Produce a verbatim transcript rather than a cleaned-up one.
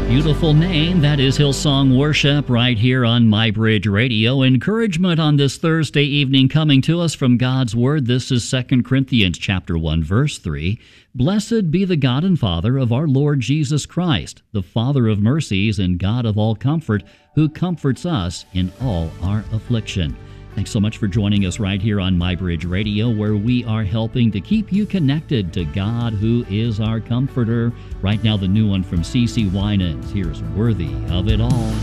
Beautiful name. That is Hillsong Worship right here on MyBridge Radio. Encouragement on this Thursday evening coming to us from God's Word. This is Second Corinthians chapter one, verse three. Blessed be the God and Father of our Lord Jesus Christ, the Father of mercies and God of all comfort, who comforts us in all our affliction. Thanks so much for joining us right here on MyBridge Radio, where we are helping to keep you connected to God, who is our comforter. Right now, the new one from CeCe Winans. Here's Worthy of It All.